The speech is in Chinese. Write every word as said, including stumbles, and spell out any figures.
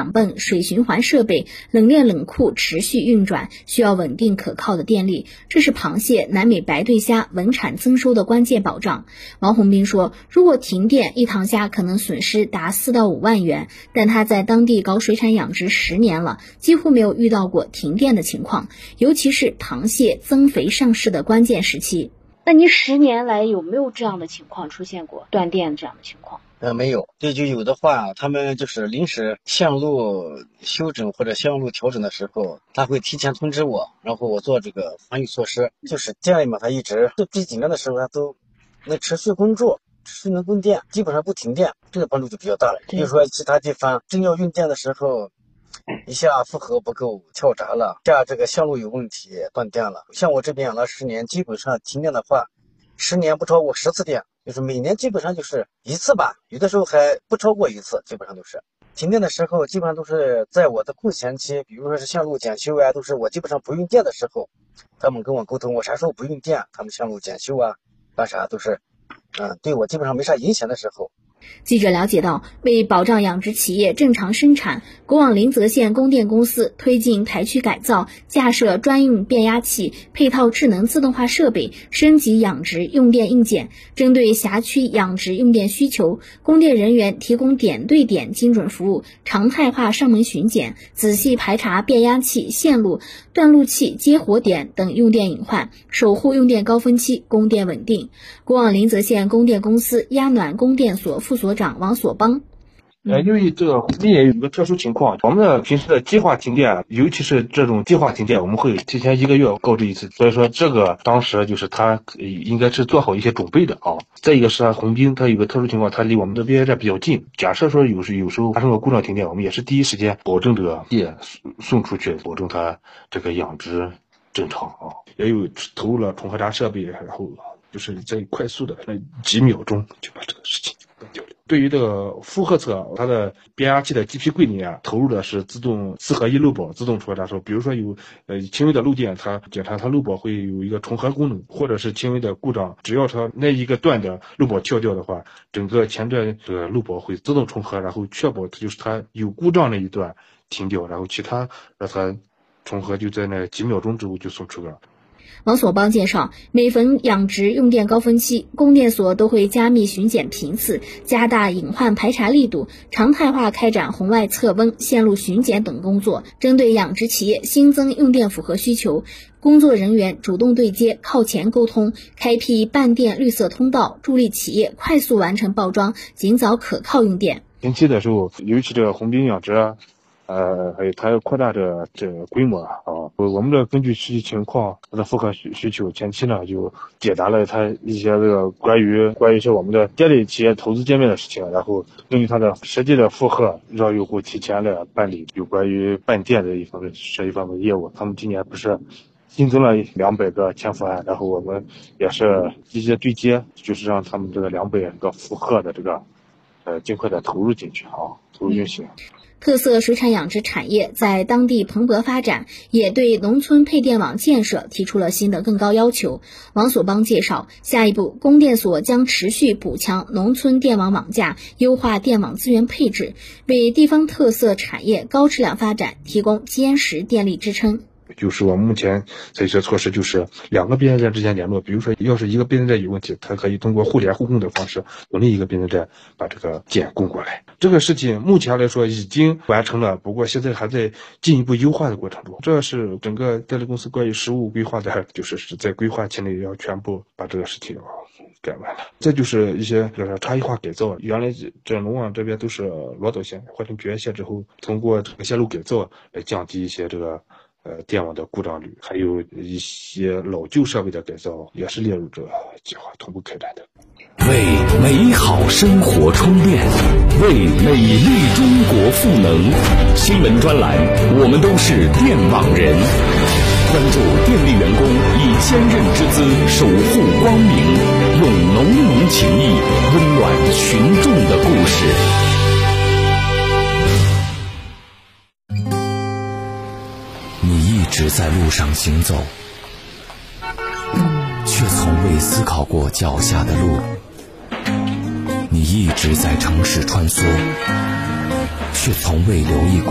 氧泵、水循环设备、冷链冷库持续运转，需要稳定可靠的电力，这是螃蟹、南美白对虾稳产增收的关键保障。王宏斌说，如果停电，一塘虾可能损失达四到五万元，但他在当地搞水产养殖十年了，几乎没有遇到过停电的情况，尤其是螃蟹增肥上市的关键时期。那您十年来有没有这样的情况出现过断电这样的情况？ 呃，没有。这就有的话，他们就是临时线路修整或者线路调整的时候，他会提前通知我，然后我做这个防御措施。就是店里面他一直就最紧张的时候，他都能持续工作，持续能供电，基本上不停电，这个帮助就比较大了。比如说其他地方正要用电的时候，一下负荷不够跳闸了，这样这个线路有问题断电了。像我这边养了十年，基本上停电的话，十年不超过十次电，就是每年基本上就是一次吧，有的时候还不超过一次，基本上都是。停电的时候基本上都是在我的空闲期，比如说是线路检修啊，都是我基本上不用电的时候，他们跟我沟通我啥时候不用电，他们线路检修啊干啥都是嗯，对我基本上没啥影响的时候。 记者了解到，为保障养殖企业正常生产，国网临泽县供电公司推进台区改造，架设专用变压器，配套智能自动化设备，升级养殖用电硬件。针对辖区养殖用电需求，供电人员提供点对点精准服务，常态化上门巡检，仔细排查变压器、线路、断路器、接活点等用电隐患，守护用电高峰期供电稳定。国网临泽县供电公司压暖供电所副所长王所邦。 呃，因为这个湖滨也有一个特殊情况，我们的平时的计划停电，尤其是这种计划停电，我们会提前一个月告知一次，所以说这个当时就是他应该是做好一些准备的啊。再一个是宏滨，它有个特殊情况，它离我们的变压站比较近，假设说有时有时候发生个故障停电，我们也是第一时间保证这个电送出去，保证它这个养殖正常啊。也有投入了重合闸设备，然后就是在快速的那几秒钟就把这个事情办掉了。对于这个负荷侧，它的变压器的 G P 柜里面投入的是自动四合一漏保自动重合闸收，比如说有呃轻微的漏电，它检查它漏保会有一个重合功能，或者是轻微的故障，只要它那一个段的漏保跳掉的话，整个前段这个漏保会自动重合，然后确保它就是它有故障那一段停掉，然后其他让它重合就在那几秒钟之后就送出了。 王所邦介绍，每逢养殖用电高峰期，供电所都会加密巡检频次，加大隐患排查力度，常态化开展红外测温、线路巡检等工作。针对养殖企业新增用电符合需求，工作人员主动对接，靠前沟通，开辟半电绿色通道，助力企业快速完成报装，尽早可靠用电。 前期的时候，尤其这个宏滨养殖啊，呃，还有它要扩大这这个规模啊，我们这根据实际情况，它的负荷需需求，前期呢就解答了它一些这个关于关于一些我们的电力企业投资界面的事情，然后根据它的实际的负荷，让用户提前的办理有关于办电的一方面这一方面的业务。他们今年不是新增了两百个签付案，然后我们也是直接对接，就是让他们这个两百个负荷的这个呃尽快的投入进去啊，投入运行。 特色水产养殖产业在当地蓬勃发展，也对农村配电网建设提出了新的更高要求。王所邦介绍，下一步供电所将持续补强农村电网网架，优化电网资源配置，为地方特色产业高质量发展提供坚实电力支撑。 就是我们目前采取的措施，就是两个变电站之间联络，比如说要是一个变电站有问题，它可以通过互联互供的方式，从另一个变电站把这个电供过来。这个事情目前来说已经完成了，不过现在还在进一步优化的过程中。这是整个电力公司关于实务规划的，就是是在规划期内要全部把这个事情改完了。这就是一些就是差异化改造，原来这龙网这边都是罗岛线换成平原线之后，通过这个线路改造来降低一些这个呃，电网的故障率，还有一些老旧设备的改造，也是列入这计划同步开展的。 为美好生活充电，为美丽中国赋能。新闻专栏，我们都是电网人。关注电力员工以坚韧之姿守护光明，用浓浓情谊温暖群众的故事。你一直在路上行走，却从未思考过脚下的路。你一直在城市穿梭，却从未留意过